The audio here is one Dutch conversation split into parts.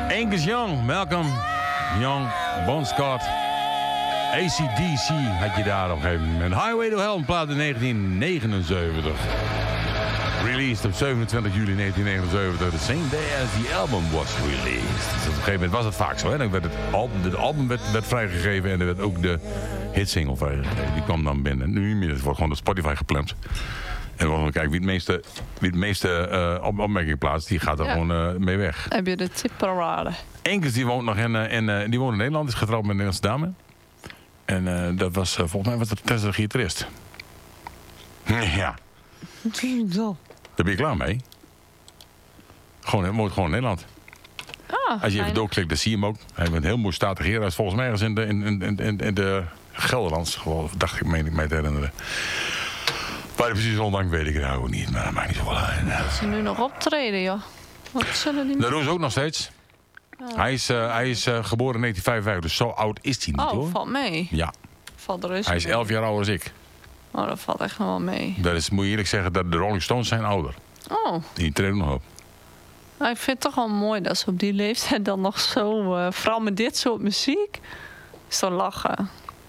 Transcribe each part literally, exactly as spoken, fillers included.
Angus Young, Malcolm Young, Bon Scott, A C D C had je daar op een gegeven moment. Highway to Hell, een plaat in negentien negenenzeventig. Released op zevenentwintig juli negentien negenenzeventig, the same day as the album was released. Dus op een gegeven moment was het vaak zo. Hè? Dan werd het album, het album werd, werd vrijgegeven en er werd ook de hitsingle vrijgegeven. Die kwam dan binnen. Nu niet meer, het wordt gewoon op Spotify gepland. En we gaan kijken wie het meeste, wie het meeste uh, op, opmerking plaatst, die gaat er ja. gewoon uh, mee weg. Heb je de tipparade? Enkels die woont nog in, uh, in, uh, die woont in Nederland, is getrouwd met een Nederlandse dame. En uh, dat was, uh, volgens mij was dat Tessa de gitarist. Ja. Daar ben je klaar mee. Gewoon, hij woont gewoon in Nederland. Ah, Als je even doorklikt, dan zie je hem ook. Hij heeft een heel mooi statig heer. Hij is volgens mij ergens in de, in, in, in, in de Gelderlands, gewoon, dacht ik, meen ik mij te herinneren. Waar hij precies ondanks weet ik het ook niet, maar dat maakt niet zo wel uit. Ze nu nog optreden, joh. Wat zullen die Dat doen ze ook nog steeds. Oh. Hij is, uh, hij is uh, geboren in negentien vijfenvijftig, dus zo oud is hij niet, oh, hoor. Oh, valt mee. Ja. Valt er eens hij is mee. elf jaar ouder dan ik. Oh, dat valt echt nog wel mee. Dat is, moet je eerlijk zeggen, dat de Rolling Stones zijn ouder. Oh. Die treden nog op. Nou, ik vind het toch wel mooi dat ze op die leeftijd dan nog zo... Uh, vooral met dit soort muziek... zo lachen.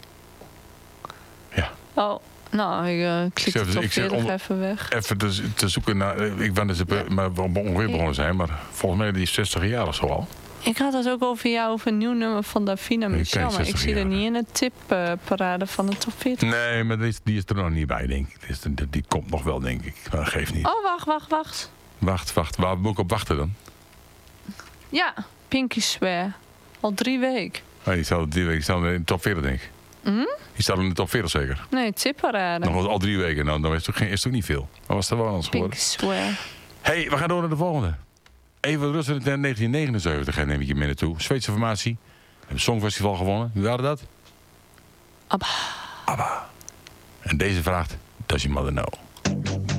Ja. Oh, nou, ik uh, klik het toch even, om, even weg. Even te, te zoeken naar... Ik ben dus ja. maar ongeveer begonnen zijn, maar volgens mij die zestig jaar of zo al. Ik had het ook over jou, over een nieuw nummer van Davina Michel, maar ik zie er niet in de tipparade uh, van de top veertig. Nee, maar die, die is er nog niet bij, denk ik. Die, die komt nog wel, denk ik. Maar dat geeft niet. Oh, wacht, wacht, wacht. Wacht, wacht. Waar moet ik op wachten dan? Ja, Pinky Swear. Al drie weken. Nee, die staat, die, die staat in de top veertig, denk ik. Mm? Die staat in de top veertig zeker? Nee, tipparade. Nog al drie weken, nou, dan is het toch, is het toch niet veel. Maar was er wel anders geworden? Pinky Swear. Hey, we gaan door naar de volgende. Even rustig in negentien negenenzeventig neem ik je mee naartoe. Zweedse formatie. We hebben het Songfestival gewonnen. Wie waren dat? ABBA. ABBA. En deze vraagt, does your mother know?